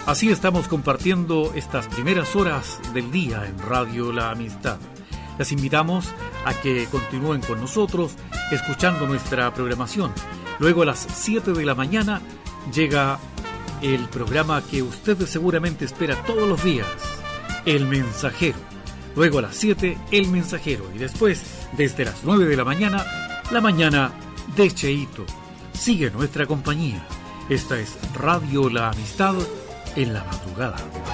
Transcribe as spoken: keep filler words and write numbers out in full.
Así estamos compartiendo estas primeras horas del día en Radio La Amistad. Les invitamos a que continúen con nosotros escuchando nuestra programación. Luego a las siete de la mañana llega el programa que usted seguramente espera todos los días, El Mensajero. Luego a las siete, El Mensajero. Y después, desde las nueve de la mañana, La Mañana de Cheito. Sigue nuestra compañía. Esta es Radio La Amistad en la madrugada.